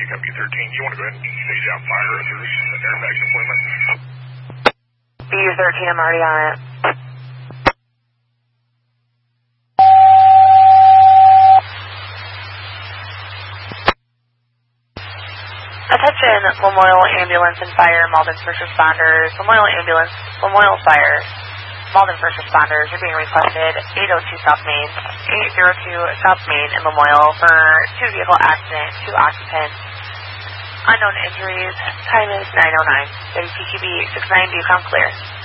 become B13. You want to go ahead and stage out fire at your airbag deployment? BU13, I'm already on it. Attention, Memorial Ambulance and Fire, Malden First Responders. Memorial Fire, Malden First Responders are being requested 802 South Main, 802 South Main and Memorial for 2-vehicle accident, 2 occupants. Unknown injuries. Time is 9:09. WPQB 69, do you come clear?